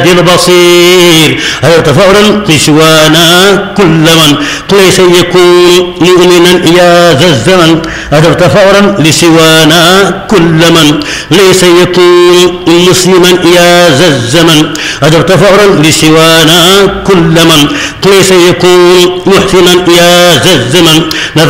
البصير هذا فورا سوانا كل من ليس يكون مؤمنا يا ذا الزمن هذا فورا لسوانا كل من ليس يكون مسلما يا ذا الزمن هذا فورا لسوانا كل من ليس يكون محسنا يا ذا الزمن